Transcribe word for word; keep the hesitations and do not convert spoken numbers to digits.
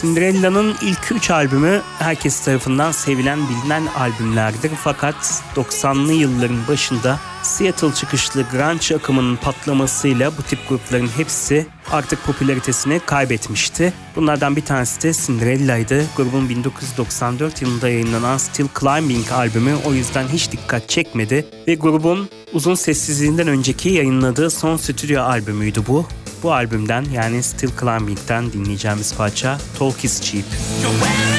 Cinderella'nın ilk üç albümü herkes tarafından sevilen, bilinen albümlerdir. Fakat doksanlı yılların başında Seattle çıkışlı grunge akımının patlamasıyla bu tip grupların hepsi artık popülaritesini kaybetmişti. Bunlardan bir tanesi de Cinderella'ydı. Grubun bin dokuz yüz doksan dört yılında yayınlanan Still Climbing albümü o yüzden hiç dikkat çekmedi ve grubun uzun sessizliğinden önceki yayınladığı son stüdyo albümüydü bu. Bu albümden, yani Still Climbing'den dinleyeceğimiz parça Talk is Cheap.